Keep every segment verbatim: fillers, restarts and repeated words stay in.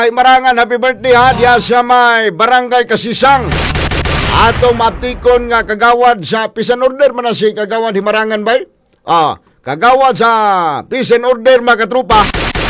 Ay marangan, happy birthday ha, diya sa may barangay Kasisang. Atong maaptikon nga kagawad sa peace and order man na si kagawad himarangan bay. Ah, kagawad sa peace and order mga katrupa.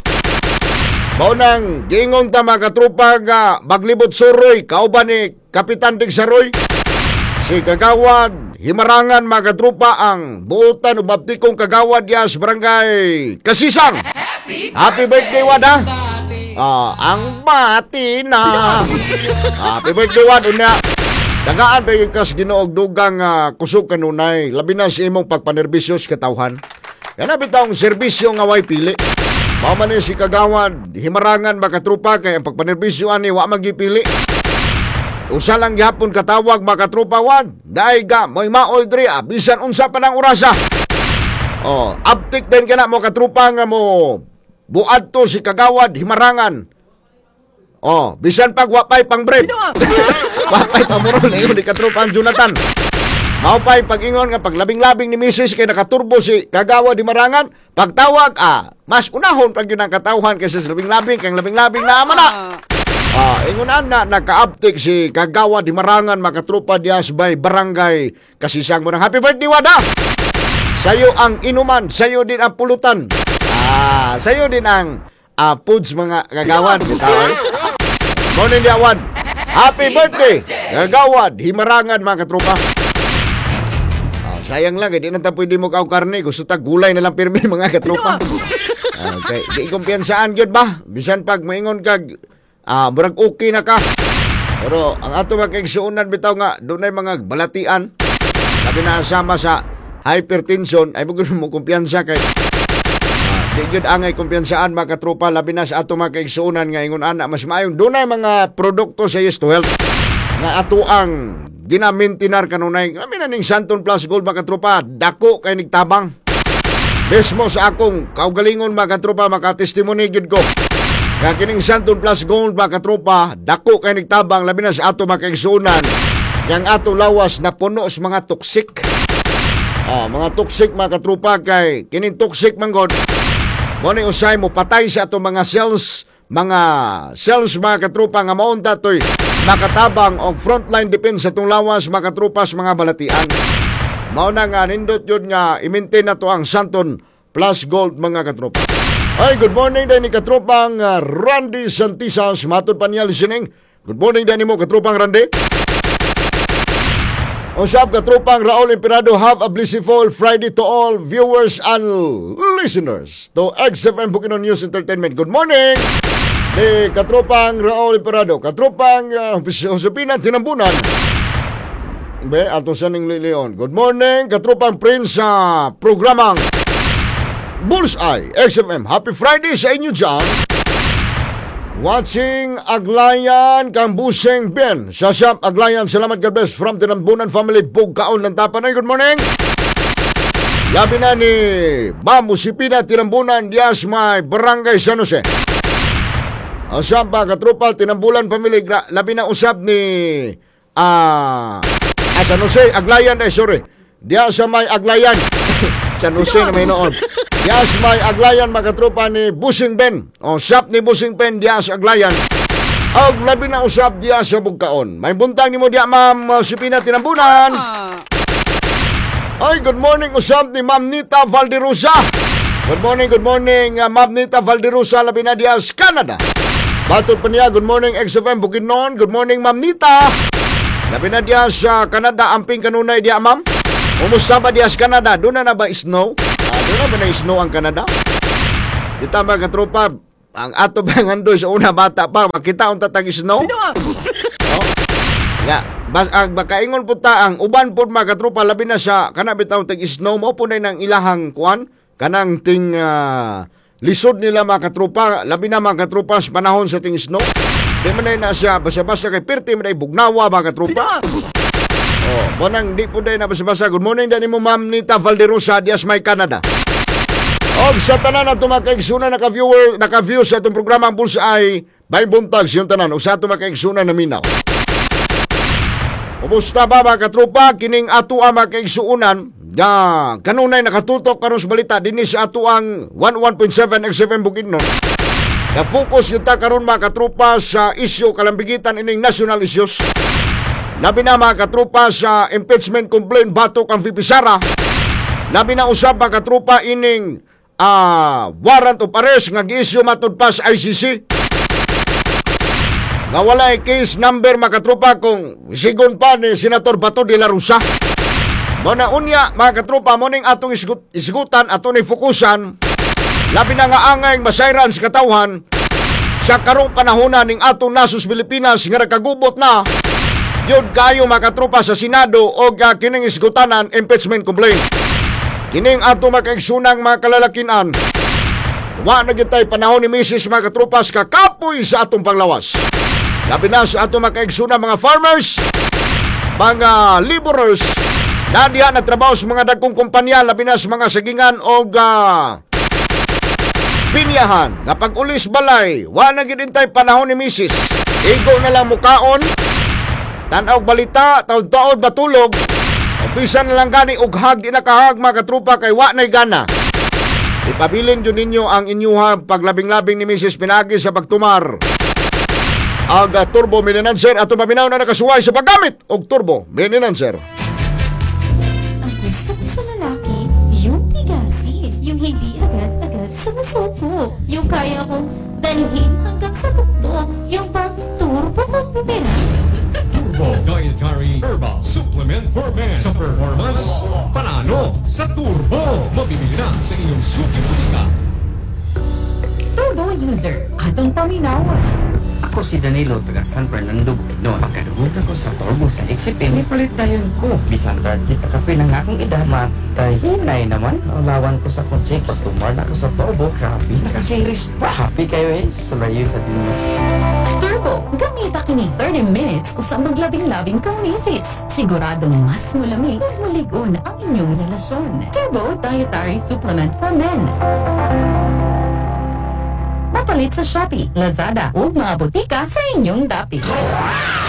Baunang giingon ta mga katrupa nga maglibot suroy, kauban ni Kapitan Digsaroy. Si kagawad himarangan mga katrupa ang buutan o maaptikong kagawad diya sa barangay Kasisang. Happy birthday wad ha. Ah, ang bati na. Happy birthday wad unya. Tagaan pa yung kas ginoog dugang uh, kusog kanunay. Labi na si imong pagpanerbisyos katawhan. Kana bitawng serbisyo nga way pili. Mama ni si kagawad himarangan makatrupa kay ang pagpanerbisyo ani wa magipili. Usa lang gyapon katawag makatrupa wad. Dai ga moy maoy diri bisan unsa pa nang orasa. Oh, uptick din kana mo katrupa nga mo buad to si kagawad himarangan. Oh, bisan pag wapay pang break. Wapay pamurol ingon di katrupan Jonathan. Maupay pag-ingon nga paglabing-labing ni Missus kay nakaturbo si kagawad himarangan, pagtawag ah, mas unahon pag yun ang katawhan kaysa sa labing-labing kay labing-labing na ama na. Ah, ingunan na naka-uptick si kagawad himarangan makatrupa diya sa bay barangay Kasisang mo ng happy birthday wada. Sayo ang inuman, sayo din ang pulutan. Ah, sayo din ang uh, foods mga kagawad. Morning diawad. Happy birthday, kagawad himarangan mga katropa. Ah, sayang lang, hindi na ta pwede mo kaw karne. Gusto ta gulay na lang pirmi mga katropa. Ah, okay, di kumpiyansaan yun ba? Bisan pag maingon kag, ah, murag okay na ka. Pero ang ato magkaigsuunan bitaw nga, doon ay mga balatian. Sabi na sama sa hypertension, ay mo mo kumpiyansa kay di gyud angay kumpiyansaan mga katropa labi na sa ato mga kaigsuunan nga ingon ana mas maayong dunay mga produkto sa Yes to Health nga ato ang ginamintinar kanunay kami na ning Santon Plus Gold mga katropa dako kay nigtabang mismo sa akong kaugalingon mga katropa makatestimony gyud ko nga kining Santon Plus Gold mga katropa dako kay nigtabang labi na sa ato mga kaigsuunan yang ato lawas na puno sa mga toxic. Ah, mga toxic mga katropa kay kining toxic manggod mo ni usay mo patay sa ato mga cells, mga cells mga katropa nga maunta toy makatabang og frontline defense sa atong lawas mga katropa sa mga balatian. Mao na nga nindot yun nga i-maintain na to ang Santon Plus Gold mga katropa. Ay, good morning din ni katropang uh, Randy Santisas, matod pa niya listening. Good morning din mo katropang Randy. Usap katropang Raul Emperado, have a blissful Friday to all viewers and listeners to X F M Bukidnon News Entertainment. Good morning! Ni katropang Raul Emperado, katropang uh, Josepina Tinambunan. Be, ato sa ning Leon. Good morning, katropang Prince sa uh, programang Bullseye X F M. Happy Friday sa inyo dyan. Watching Aglayan kang Buseng Ben. Sa Shop Aglayan, salamat God bless from Tinambunan family. Bugkaon ng tapanay. Good morning. Labi na ni Ma'am Usipina Tinambunan, Dias may Barangay San Jose. Asam pa katrupal Tinambulan family. Labi na usap ni ah, ah San Jose Aglayan eh sorry. Dias may Aglayan. San Jose na may noon. Dias may Aglayan makatropa ni Busing Ben. O sap ni Busing Ben Dias Aglayan. Og labi na usap Dias sa Bugkaon. May buntang nimo diya Ma'am Sipina Tinambunan. Ay, good morning usap ni Ma'am Nita Valderosa. Good morning, good morning uh, Ma'am Nita Valderosa labi na Dias Canada. Batod pa niya, good morning X F M Bukidnon. Good morning Ma'am Nita. Labi na Dias sa uh, Canada amping kanunay diya Ma'am. Umusta ba Dias Canada? Doon na na ba snow? Ah, doon na ba na snow ang Canada? Kita mga katropa, ang ato ba ngandoy sa una bata pa, makita ang tatag snow? Oh. Ya, bas ang bakaingon po ta ang uban po mga katropa labi na sa kana bitaw tag snow mo po na nang ilahang kuan kanang ting uh, lisod nila mga katropa labi na mga katropa sa panahon sa ting snow. Di man na siya basa-basa kay perti man ay bugnawa mga katropa. Oh, monang di po day na basa-basa. Good morning dani mo Ma'am Nita Valderosa Dias may Canada. Og sa tanan na tumakaigsunan naka-viewer, naka-view sa itong programa ang Bullseye by buntag siyong tanan o sa tumakaigsunan na minaw. Kumusta ba mga katropa kining ato ang makaigsuunan na kanunay nakatutok karon sa balita dinhi sa ato ang one oh one point seven X F M Bukidnon. Na-focus yung ta karon mga katropa sa isyu kalambigitan ining national issues. Labi na mga katropa sa impeachment complaint batok ang V P Sara. Labi na usab mga katropa ining uh, warrant of arrest nga gi-issue matud pa sa I C C. Nga walay case number mga katropa kung sigon pa ni Senator Bato de la Rosa. Mo na unya mga katropa mo ning atong isgut isgutan ato ni fokusan. Labi na nga angay masayran sa katawhan sa karong panahon ning atong nasus Pilipinas nga nagkagubot na yun kayo mga katropa sa Senado o uh, kining isgutanan impeachment complaint. Kining ato makaigsunang mga kalalakinan. Wa na gitay panahon ni Missus mga katropa sa kakapoy sa atong panglawas. Labi na sa atong makaigsunang mga farmers, mga laborers, na diha nagtrabaho sa mga dagkong kumpanya, labi na sa mga sagingan o uh, pinyahan nga pag-ulis balay, wa na gidintay panahon ni Missus Igo na lang mukaon, tanaw balita, taod-taod batulog, upisan na lang gani ughag di nakahag mga katrupa kay wa na'y gana. Ipabilin dyan ninyo ang inyuhang paglabing-labing ni Missus Pinagi sa pagtumar. Aga Turbo Minenancer at maminaw na nakasuway sa paggamit og Turbo Minenancer. Ang gusto ko sa lalaki, yung tigasin, yung hindi agad-agad sumusuko, yung kaya kong dalhin hanggang sa tuktok, yung pang turbo kong pipira. Turbo Dietary Herbal Supplement for Men. Sa performance, panalo sa turbo. Mabibili na sa inyong suki-butika. Turbo user, atong paminawan. Ako si Danilo, taga San Fernando, Bukidnon. Pagkadugod ako sa turbo sa Exipin, may palit tayon ko. Bisan thirty pa kape ng akong edad, matay. Hinay naman, alawan ko sa konsik. Pag tumar na ako sa turbo, grabe, nakasiris pa. Happy kayo eh, sulayo sa dinyo. Turbo, gamita kini thirty minutes usang maglabing-labing kang misis. Siguradong mas malamig at maligon ang inyong relasyon. Turbo Dietary Supplement for Men. Mapalit sa Shopee, Lazada o mga butika sa inyong dapit.